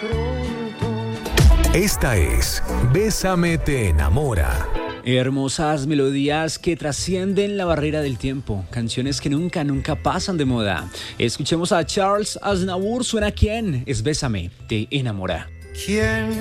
Esta es Bésame te enamora. Hermosas melodías que trascienden la barrera del tiempo, canciones que nunca pasan de moda. Escuchemos a Charles Aznavour, suena ¿Quién? Es Bésame te enamora. ¿Quién